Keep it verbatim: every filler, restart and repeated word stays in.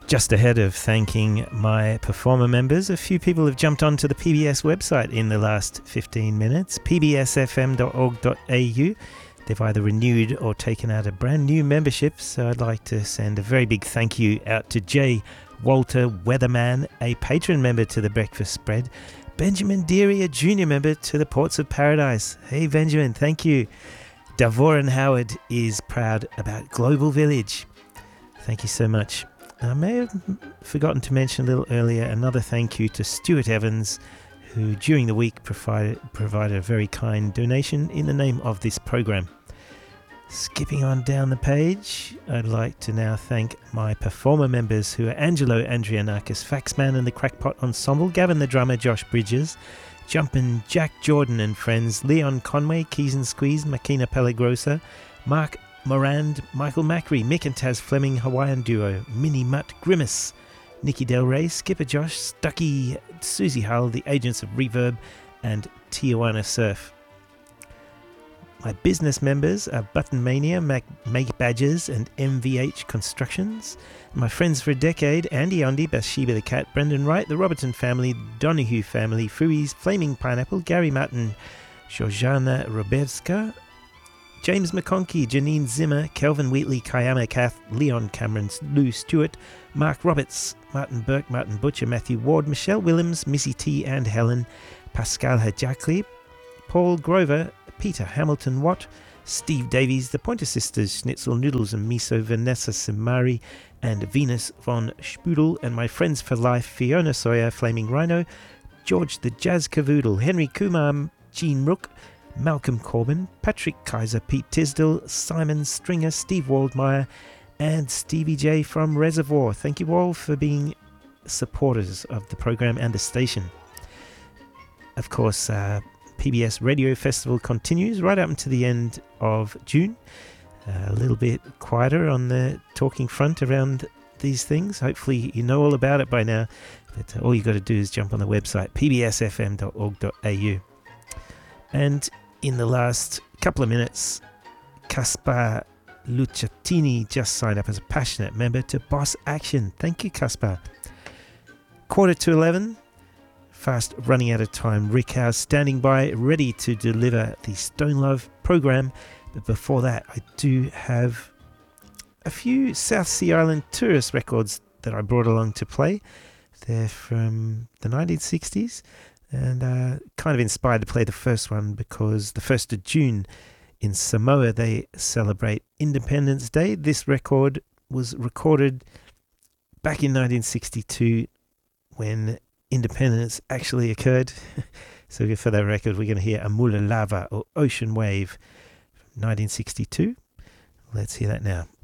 Just ahead of thanking my performer members, a few people have jumped onto the P B S website in the last fifteen minutes, p b s f m dot org dot a u. They've either renewed or taken out a brand new membership, so I'd like to send a very big thank you out to J. Walter Weatherman, a patron member to the Breakfast Spread, Benjamin Deary, a junior member to the Ports of Paradise. Hey Benjamin, thank you. Davoran Howard is proud about Global Village. Thank you so much. I may have forgotten to mention a little earlier another thank you to Stuart Evans, who during the week provided, provided a very kind donation in the name of this program. Skipping on down the page, I'd like to now thank my performer members, who are Angelo Andrianakis, Faxman and the Crackpot Ensemble, Gavin the drummer, Josh Bridges, Jumpin' Jack Jordan and friends, Leon Conway, Keys and Squeeze, Makina Pellegrosa, Mark Morand, Michael Macri, Mick and Taz Fleming, Hawaiian Duo, Minnie Mutt, Grimace, Nikki Del Rey, Skipper Josh, Stucky, Susie Hull, the Agents of Reverb, and Tijuana Surf. My business members are Button Mania, Mac, Make Badges, and M V H Constructions. My friends for a decade, Andy Ondi, Bathsheba the Cat, Brendan Wright, the Robertson family, Donahue family, Fui's, Flaming Pineapple, Gary Martin, Georgiana Robevska, James McConkey, Janine Zimmer, Kelvin Wheatley, Kayama Kath, Leon Cameron, Lou Stewart, Mark Roberts, Martin Burke, Martin Butcher, Matthew Ward, Michelle Willems, Missy T and Helen, Pascal Hajakli, Paul Grover, Peter Hamilton Watt, Steve Davies, the Pointer Sisters, Schnitzel Noodles and Miso, Vanessa Simari, and Venus von Spudel, and my friends for life, Fiona Sawyer, Flaming Rhino, George the Jazz Cavoodle, Henry Kumar, Jean Rook, Malcolm Corbin, Patrick Kaiser, Pete Tisdall, Simon Stringer, Steve Waldmeyer, and Stevie J from Reservoir. Thank you all for being supporters of the program and the station. Of course, uh, P B S Radio Festival continues right up until the end of June. Uh, a little bit quieter on the talking front around these things. Hopefully you know all about it by now, but uh, all you got to do is jump on the website, p b s f m dot org dot a u. And in the last couple of minutes, Caspar Luciatini just signed up as a passionate member to Boss Action. Thank you, Caspar. Quarter to eleven, fast running out of time. Rick House standing by, ready to deliver the Stone Love program. But before that, I do have a few South Sea Island tourist records that I brought along to play. They're from the nineteen sixties. And uh, kind of inspired to play the first one because the first of June in Samoa they celebrate Independence Day. This record was recorded back in nineteen sixty-two when independence actually occurred. So for that record we're going to hear Amula Lava or Ocean Wave from nineteen sixty-two. Let's hear that now.